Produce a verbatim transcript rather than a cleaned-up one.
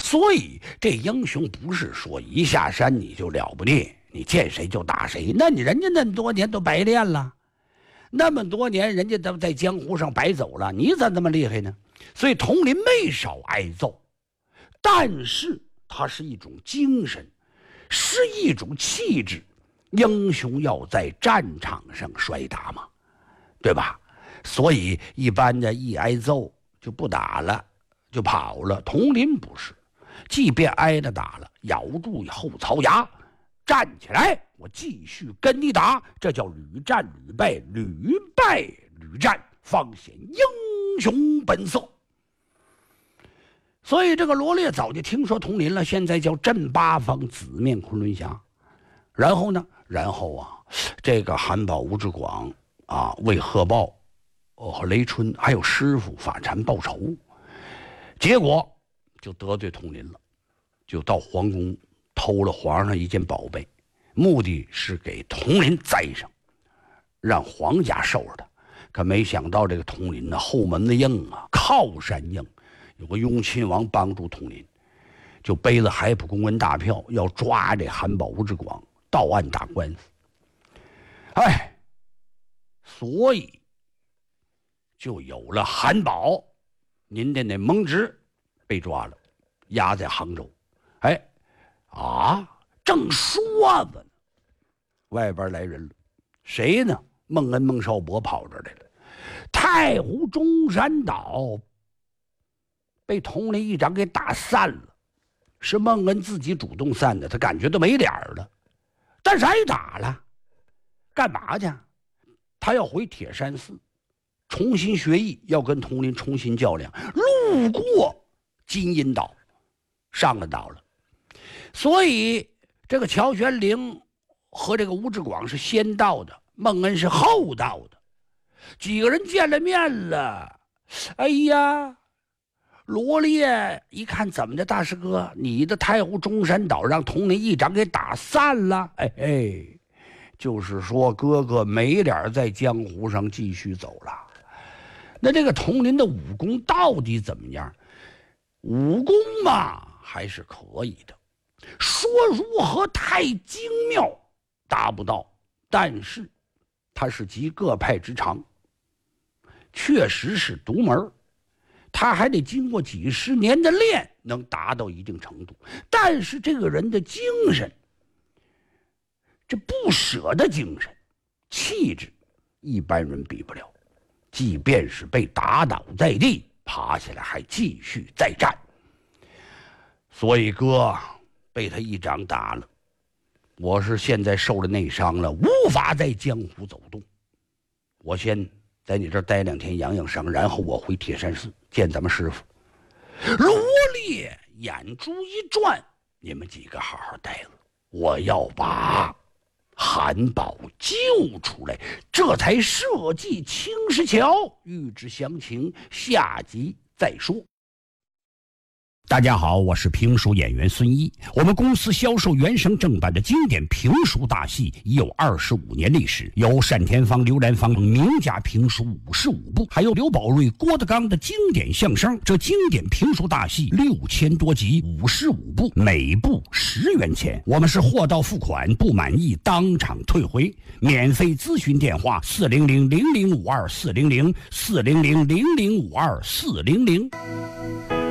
所以这英雄不是说一下山你就了不得，你见谁就打谁，那你人家那么多年都白练了，那么多年人家都在江湖上白走了，你咋那么厉害呢？所以佟林没少挨揍，但是它是一种精神，是一种气质。英雄要在战场上摔打嘛，对吧？所以一般的一挨揍就不打了，就跑了。佟林不是，即便挨了打了，咬住后槽牙，站起来，我继续跟你打，这叫屡战屡败，屡败屡战，方显英雄本色。所以这个罗烈早就听说佟林了，现在叫镇八方，紫面昆仑侠。然后呢，然后啊，这个韩宝、吴志广啊，为贺豹、哦和雷春还有师傅法禅报仇，结果就得罪佟林了，就到皇宫偷了皇上一件宝贝，目的是给佟林栽上，让皇家收拾他。可没想到这个佟林呢，后门的硬啊，靠山硬，有个雍亲王帮助佟林，就背了海浦公文大票，要抓这韩宝、吴志广到案打官司。哎，所以就有了韩宝您的那蒙直被抓了，押在杭州。哎啊，正说着呢，外边来人了，谁呢？孟恩、孟少伯跑这来了。太湖中山岛被佟林一掌给打散了，是孟恩自己主动散的，他感觉都没脸了。但是挨打了，干嘛去？他要回铁山寺重新学艺，要跟佟林重新较量。路过金银岛，上了岛了。所以这个乔玄龄和这个吴志广是先到的，孟恩是后到的。几个人见了面了，哎呀，罗烈一看，怎么的，大师哥，你的太湖中山岛让佟林一掌给打散了？哎哎，就是说哥哥没脸在江湖上继续走了。那这个佟林的武功到底怎么样？武功嘛还是可以的，说如何太精妙达不到，但是他是集各派之长，确实是独门，他还得经过几十年的练能达到一定程度。但是这个人的精神，这不舍的精神气质，一般人比不了，即便是被打倒在地，爬起来还继续再战。所以哥被他一掌打了，我是现在受了内伤了，无法在江湖走动，我先在你这儿待两天养养伤，然后我回铁山寺见咱们师傅。罗烈眼珠一转，你们几个好好待着，我要把韩宝救出来，这才设计青石桥。欲知详情，下集再说。大家好，我是评书演员孙一。我们公司销售原声正版的经典评书大戏已有二十五年历史，有单田芳、刘兰芳名家评书五十五部，还有刘宝瑞、郭德纲的经典相声。这经典评书大戏六千多集，五十五部，每部十元钱。我们是货到付款，不满意当场退回。免费咨询电话：四零零零零五二四零零四零零零零五二四零零。